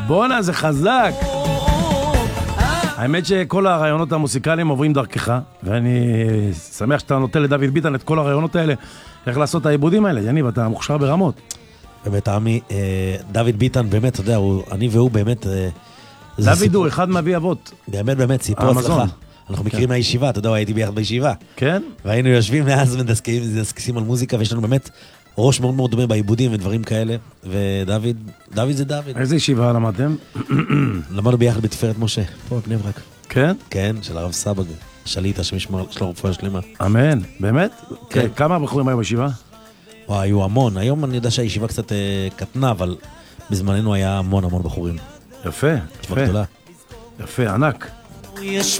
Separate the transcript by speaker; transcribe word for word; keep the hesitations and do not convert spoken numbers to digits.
Speaker 1: בונה, זה חזק. האמת שכל הרעיונות המוסיקליים עוברים דרכך, ואני שמח שאתה נותן לדוד ביטן את כל הרעיונות האלה, איך לעשות את העיבודים האלה. יניב, אתה מוכשר ברמות.
Speaker 2: באמת, עמי, דוד ביטן, באמת, אתה יודע, אני והוא באמת...
Speaker 1: דוד הוא אחד מאבי אבות.
Speaker 2: באמת, באמת, סיפור הצלחה. אנחנו מכירים מהישיבה, אתה יודע, הייתי ביחד בישיבה.
Speaker 1: כן?
Speaker 2: והיינו יושבים מאז ומדסקסים על מוזיקה, ויש לנו באמת ראש מאוד מאוד דומה בעיבודים ודברים כאלה. ודוד, דוד זה דוד.
Speaker 1: איזה ישיבה למדתם?
Speaker 2: למדנו ביחד בתפארת משה, פה בני ברק.
Speaker 1: כן?
Speaker 2: כן, של הרב סבג, שליטה, שמשמר שלו רפואה שלמה.
Speaker 1: אמן, באמת?
Speaker 2: כן.
Speaker 1: כמה בחורים היו בישיבה?
Speaker 2: וואי, היו המון. היום אני יודע שהישיבה קצת קטנה, אבל בזמננו היה המון המון בחורים.
Speaker 1: יפה, יפה. יפה, ענק.